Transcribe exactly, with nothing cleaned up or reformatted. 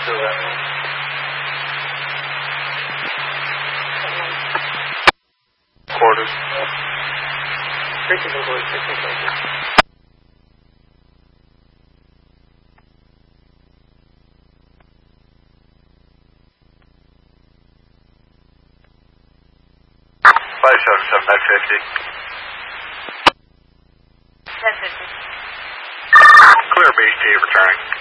two of them. Quarters. Sixteen quarters, sixteen quarters. five seven seven, net fifty. Net fifty. Clear B T, returning.